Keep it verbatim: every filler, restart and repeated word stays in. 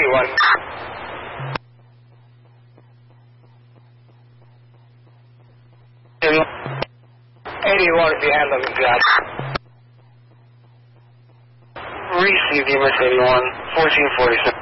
eighty-one. eighty-one if you handle the job. Received, U S eighty-one, fourteen forty-seven.